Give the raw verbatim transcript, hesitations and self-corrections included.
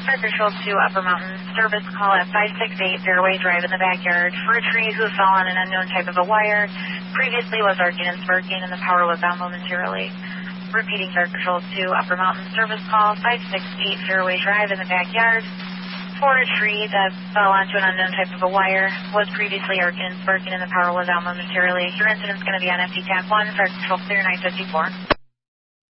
Fire Control two, Upper Mountain, service call at five six eight Fairway Drive in the backyard for a tree who fell on an unknown type of a wire. Previously was arcing and sparking and the power was out momentarily. Repeating Fire Control two, Upper Mountain, service call five six eight Fairway Drive in the backyard for a tree that fell onto an unknown type of a wire. Was previously arcing and sparking and the power was out momentarily. Your incident's going to be on F T TAC one, Fire Control clear nine fifty-four.